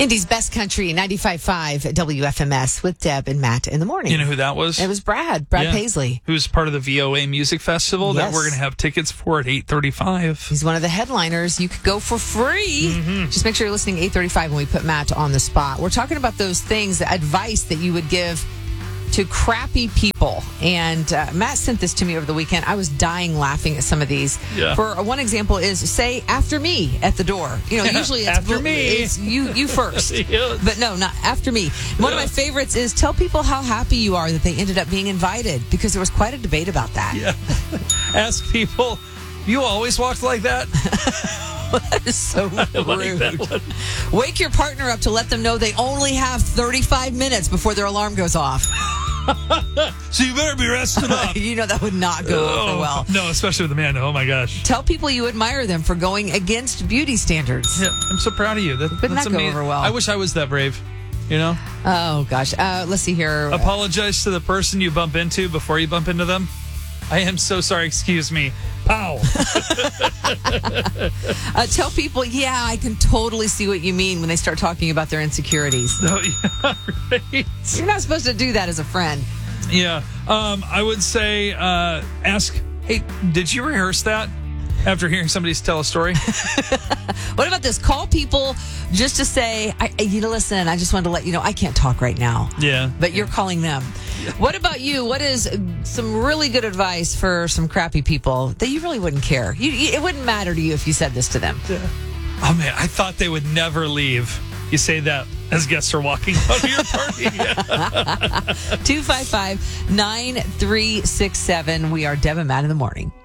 Indy's Best Country, 95.5 WFMS with Deb and Matt in the morning. You know who that was? It was Brad Paisley. Who's part of the VOA Music Festival that Yes. we're going to have tickets for at 8:35. He's one of the headliners. You could go for free. Just make sure you're listening 8:35 when we put Matt on the spot. We're talking about those things, the advice that you would give to crappy people. And Matt sent this to me over the weekend. I was dying laughing at some of these. Yeah. For one example is say after me at the door. You know, usually it's After me. It's you first. Yes. But no, not after me. One of my favorites is tell people how happy you are that they ended up being invited, because there was quite a debate about that. Yeah. Ask people, you always walked like that? That is so rude. Like that one. Wake your partner up to let them know they only have 35 minutes before their alarm goes off. So you better be rested up. You know that would not go over well. No, especially with Amanda. Oh, my gosh. Tell people you admire them for going against beauty standards. Yeah, I'm so proud of you. That's not go amazing. over well. I wish I was that brave. You know? Oh, gosh. Let's see here. Apologize to the person you bump into before you bump into them. I am so sorry. Excuse me. Pow. Tell people, yeah, I can totally see what you mean when they start talking about their insecurities. Oh, yeah, right. You're not supposed to do that as a friend. Yeah. I would say ask, hey, did you rehearse that? After hearing somebody tell a story? What about this? Call people just to say, listen, I just wanted to let you know I can't talk right now. Yeah. But you're calling them. What about you? What is some really good advice for some crappy people that you really wouldn't care? It wouldn't matter to you if you said this to them. Oh, man, I thought they would never leave. You say that as guests are walking out of your party. 255-9367. We are Deb and Matt in the morning.